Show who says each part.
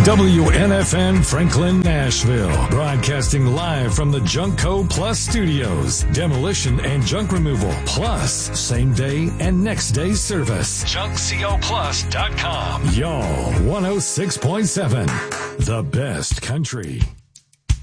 Speaker 1: WNFN Franklin, Nashville. Broadcasting live from the Junkco Plus Studios. Demolition and junk removal. Plus, same day and next day service. JunkCoPlus.com. Y'all, 106.7. The best country.